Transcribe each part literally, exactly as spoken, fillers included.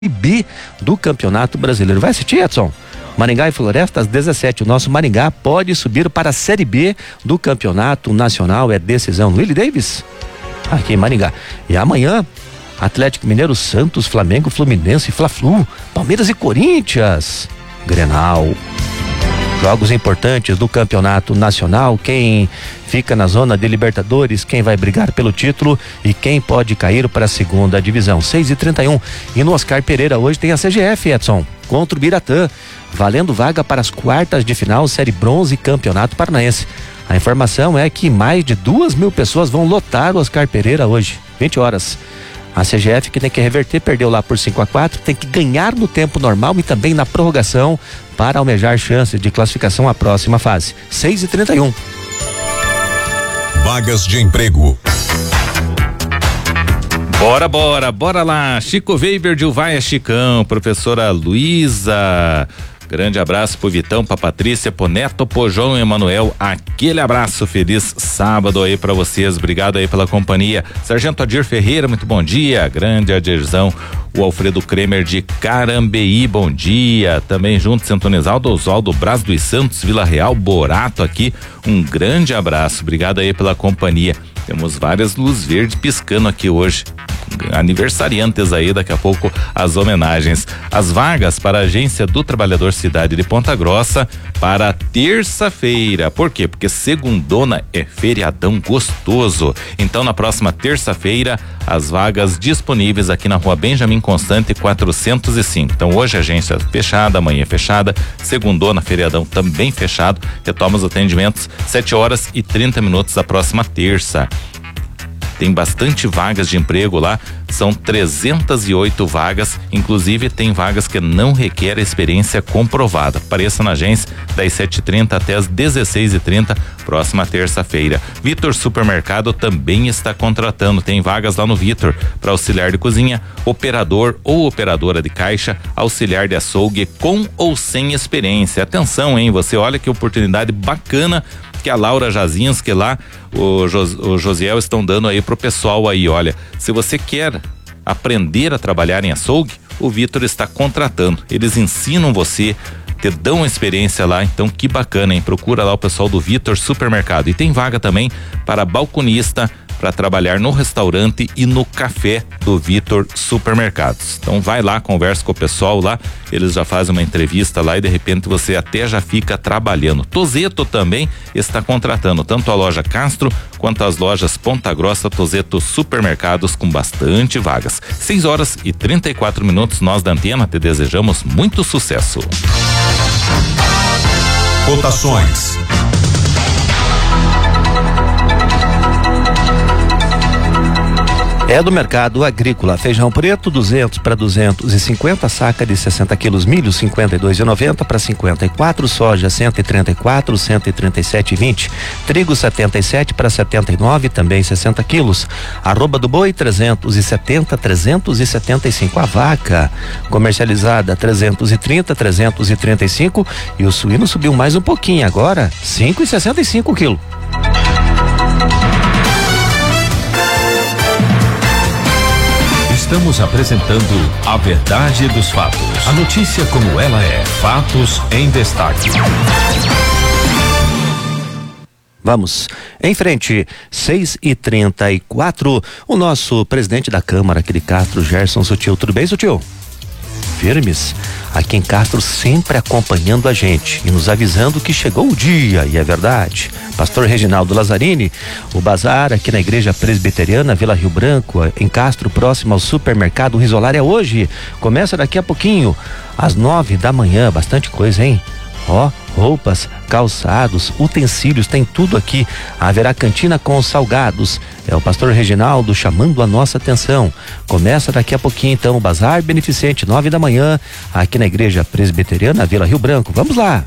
B do Campeonato Brasileiro. Vai assistir, Edson? Maringá e Floresta às dezessete. O nosso Maringá pode subir para a Série B do Campeonato Nacional. É decisão. Willie Davis, aqui em Maringá. E amanhã, Atlético Mineiro, Santos, Flamengo, Fluminense, Fla-Flu, Palmeiras e Corinthians. Grenal. Jogos importantes do Campeonato Nacional. Quem fica na zona de Libertadores, quem vai brigar pelo título e quem pode cair para a segunda divisão. seis e trinta e um. E no Oscar Pereira hoje tem a C G F, Edson, contra o Biratã, valendo vaga para as quartas de final, Série Bronze, Campeonato Paranaense. A informação é que mais de duas mil pessoas vão lotar o Oscar Pereira hoje, vinte horas. A C G F, que tem que reverter, perdeu lá por cinco a quatro, tem que ganhar no tempo normal e também na prorrogação para almejar chances de classificação à próxima fase. seis e trinta e um. Vagas de emprego. Bora, bora, bora lá. Chico Weber de Uvaia, Chicão, professora Luísa. Grande abraço pro Vitão, pra Patrícia, pro Neto, pro João e Emanuel. Aquele abraço, feliz sábado aí pra vocês. Obrigado aí pela companhia. Sargento Adir Ferreira, muito bom dia. Grande Adirzão. O Alfredo Kremer de Carambeí, bom dia. Também junto, sintonizado, Oswaldo Braz dos Santos, Vila Real, Borato aqui. Um grande abraço. Obrigado aí pela companhia. Temos várias luzes verdes piscando aqui hoje. Aniversariantes aí, daqui a pouco as homenagens. As vagas para a Agência do Trabalhador Cidade de Ponta Grossa para terça-feira. Por quê? Porque segundona é feriadão gostoso. Então na próxima terça-feira as vagas disponíveis aqui na Rua Benjamin Constante quatrocentos e cinco. Então hoje a agência fechada, amanhã fechada, segundona, feriadão também fechado. Retoma os atendimentos sete horas e trinta minutos da próxima terça. Tem bastante vagas de emprego lá, são trezentas e oito vagas, inclusive tem vagas que não requerem experiência comprovada. Apareça na agência das sete e trinta até as dezesseis e trinta, próxima terça-feira. Vitor Supermercado também está contratando, tem vagas lá no Vitor para auxiliar de cozinha, operador ou operadora de caixa, auxiliar de açougue com ou sem experiência. Atenção, hein, você olha que oportunidade bacana que a Laura Jazinski lá, o, Jos, o Josiel estão dando aí pro pessoal aí, olha, se você quer aprender a trabalhar em açougue, o Vitor está contratando, eles ensinam você, te dão experiência lá, então que bacana, hein? Procura lá o pessoal do Vitor Supermercado. E tem vaga também para balconista, para trabalhar no restaurante e no café do Vitor Supermercados. Então vai lá, conversa com o pessoal lá, eles já fazem uma entrevista lá e de repente você até já fica trabalhando. Tozeto também está contratando tanto a loja Castro quanto as lojas Ponta Grossa. Tozeto Supermercados com bastante vagas. seis horas e trinta e quatro minutos, nós da Antena te desejamos muito sucesso. Cotações. É do mercado agrícola. Feijão preto duzentos para duzentos e cinquenta, saca de sessenta quilos, milho cinquenta e dois e noventa para cinquenta e quatro, soja cento e trinta e quatro, cento e trinta e sete e vinte, trigo setenta e sete para setenta e nove, também sessenta quilos. Arroba do boi trezentos e setenta, trezentos e setenta e cinco. A vaca comercializada trezentos e trinta, trezentos e trinta e cinco e o suíno subiu mais um pouquinho agora, cinco e sessenta e cinco quilo. Estamos apresentando a verdade dos fatos. A notícia como ela é. Fatos em destaque. Vamos em frente, seis e trinta e quatro. O nosso presidente da Câmara aqui de Castro, Gerson Sutil. Tudo bem, Sutil? Firmes aqui em Castro, sempre acompanhando a gente e nos avisando que chegou o dia, e é verdade. Pastor Reginaldo Lazzarini, o bazar aqui na Igreja Presbiteriana Vila Rio Branco, em Castro, próximo ao supermercado Risolar, é hoje. Começa daqui a pouquinho, às nove da manhã. Bastante coisa, hein? Ó, roupas, calçados, utensílios, tem tudo aqui. Haverá cantina com salgados. É o pastor Reginaldo chamando a nossa atenção. Começa daqui a pouquinho então o bazar beneficente, nove da manhã, aqui na Igreja Presbiteriana Vila Rio Branco. Vamos lá.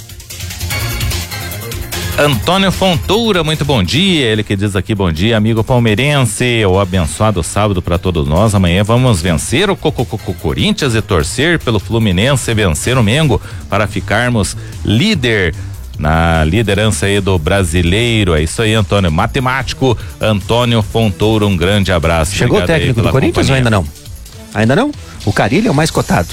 Antônio Fontoura, muito bom dia. Ele que diz aqui, bom dia, amigo palmeirense. O abençoado sábado para todos nós. Amanhã vamos vencer o Cocococo Corinthians e torcer pelo Fluminense vencer o Mengo para ficarmos líder na liderança aí do brasileiro. É isso aí, Antônio. Matemático Antônio Fontoura, um grande abraço. Chegou o técnico do Corinthians ou ainda não? Ainda não? O Carilli é o mais cotado.